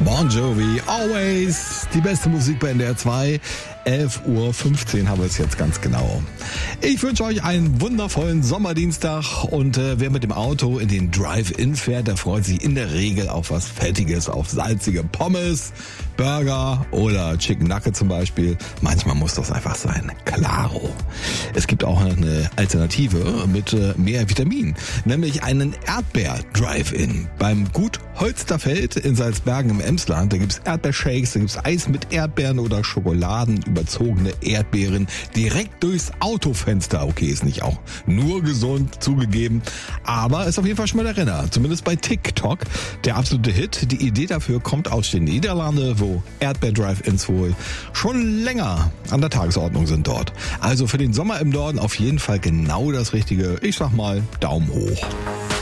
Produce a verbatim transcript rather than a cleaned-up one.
Bon Jovi, Always, die beste Musik bei N D R zwei. elf Uhr fünfzehn haben wir es jetzt ganz genau. Ich wünsche euch einen wundervollen Sommerdienstag und äh, wer mit dem Auto in den Drive-In fährt, der freut sich in der Regel auf was Fettiges, auf salzige Pommes, Burger oder Chicken Nugget zum Beispiel. Manchmal muss das einfach sein. Claro. Es gibt auch eine Alternative mit äh, mehr Vitamin, nämlich einen Erdbeer-Drive-In. Beim Gut Holsterfeld in Salzbergen im Emsland, da gibt's Erdbeershakes, da gibt's Eis mit Erdbeeren oder Schokoladen, überzogene Erdbeeren direkt durchs Autofenster. Okay, ist nicht auch nur gesund, zugegeben, aber ist auf jeden Fall schon mal der Renner. Zumindest bei TikTok der absolute Hit. Die Idee dafür kommt aus den Niederlanden, wo Erdbeer-Drive-Ins wohl schon länger an der Tagesordnung sind dort. Also für den Sommer im Norden auf jeden Fall genau das Richtige. Ich sag mal Daumen hoch.